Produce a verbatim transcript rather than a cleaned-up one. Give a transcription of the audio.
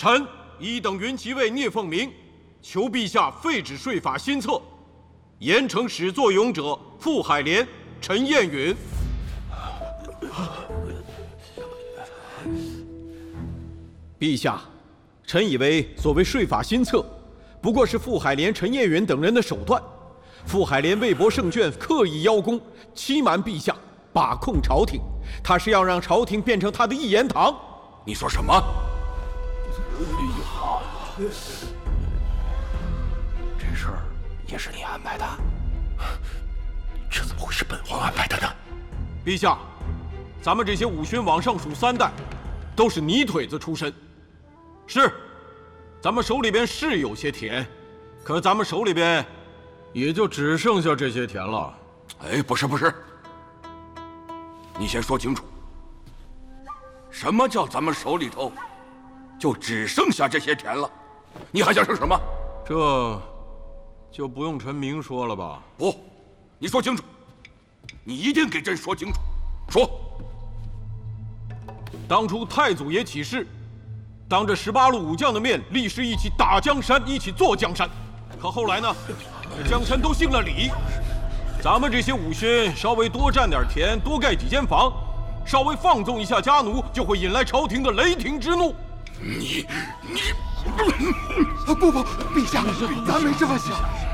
臣一等云骑尉聂凤鸣，求陛下废止税法新策，严惩始作俑者傅海莲、陈彦允。陛下，臣以为所谓税法新策，不过是傅海莲、陈彦允等人的手段。傅海莲为博胜券，刻意邀功，欺瞒陛下，把控朝廷。他是要让朝廷变成他的一言堂。 你说什么？这事儿也是你安排的？这怎么会是本皇安排的呢？ 陛下，咱们这些武勋往上数三代，都是泥腿子出身。是，咱们手里边是有些田，可咱们手里边也就只剩下这些田了。 哎，不是不是，你先说清楚，什么叫咱们手里头就只剩下这些田了？你还想剩什么？ 这就不用臣明说了吧？ 不，你说清楚，你一定给朕说清楚。说， 当初太祖爷起事，当着十八路武将的面，立誓一起打江山，一起做江山。可后来呢，江山都姓了李。咱们这些武勋稍微多占点田，多盖几间房，稍微放纵一下家奴，就会引来朝廷的雷霆之怒。 你你不不，陛下，咱没这么想。